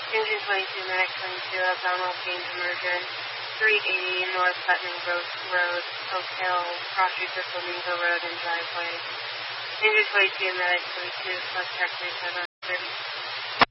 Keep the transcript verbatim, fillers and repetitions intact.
Engine twenty-two, Medic twenty-two, abdominal pain emergent. three eighty North Putnam Grove Road, Oak Hill, cross repair Flamingo Road and driveway. Engine twenty-two, Medic twenty-two, plus track three seven thirty.